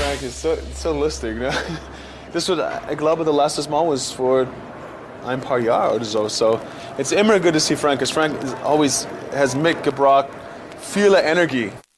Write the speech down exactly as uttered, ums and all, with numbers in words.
Frank ist so, so lustig. Ne? Das wird, ich glaube, das letzte Mal was vor ein paar Jahren oder so. So it's immer good to see Frank, because Frank is always has mitgebracht viele Energie.